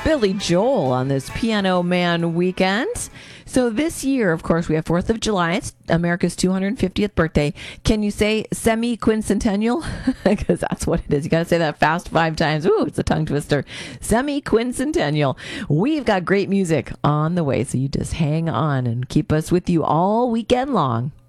Billy Joel on this Piano Man weekend. So this year, of course, we have 4th of July. It's America's 250th birthday. Can you say semi-quincentennial? Because that's what it is. You got to say that fast 5 times. Ooh, it's a tongue twister. Semi-quincentennial. We've got great music on the way, so you just hang on and keep us with you all weekend long.